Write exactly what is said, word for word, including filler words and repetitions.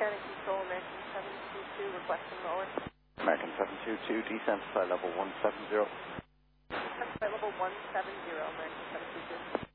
County Control, American seven two two, requesting lower. American seven two two, descent to flight level one seven zero. Flight level one seven zero, American seven two two.